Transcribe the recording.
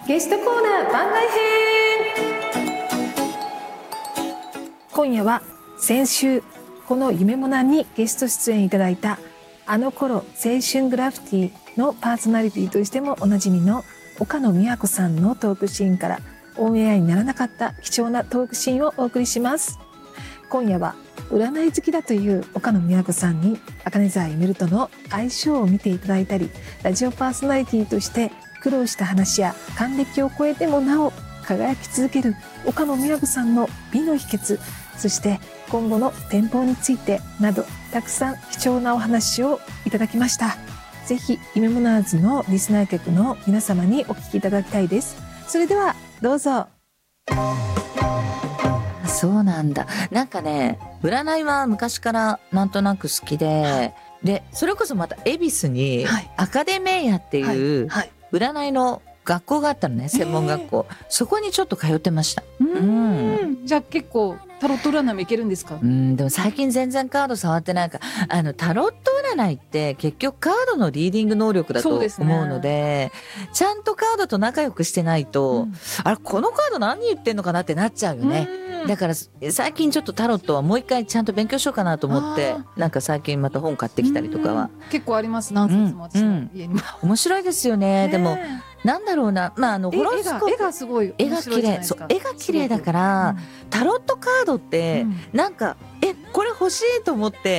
ゲストコーナー番外編。今夜は先週この夢もなにゲスト出演いただいたあの頃青春グラフィティのパーソナリティとしてもおなじみの岡野美和子さんのトークシーンからオンエアにならなかった貴重なトークシーンをお送りします。今夜は占い好きだという岡野美和子さんに茜沢ゆめるとの相性を見ていただいたり、ラジオパーソナリティとして苦労した話や還暦を超えてもなお輝き続ける岡野美和子さんの美の秘訣、そして今後の展望についてなどたくさん貴重なお話をいただきました。ぜひ夢モナーズのリスナー客の皆様にお聞きいただきたいです。それではどうぞ。 そうなんだ。なんかね、占いは昔からなんとなく好きで、でそれこそまた恵比寿にアカデメイアっていう占いの学校があったのね、専門学校。そこにちょっと通ってました。 じゃあ結構タロット占いもいけるんですか？ でも最近全然カード触ってないから、タロット占いって結局カードのリーディング能力だと思うので、ちゃんとカードと仲良くしてないと、あれこのカード何言ってんのかなってなっちゃうよね。だから最近ちょっとタロットはもう一回ちゃんと勉強しようかなと思って、なんか最近また本買ってきたりとかは結構あります。何冊も私の家にも。 面白いですよね。でもなんだろうな、ホロスコープ絵がすごい絵が綺麗、そう絵が綺麗だから、タロットカードってなんかこれ欲しいと思って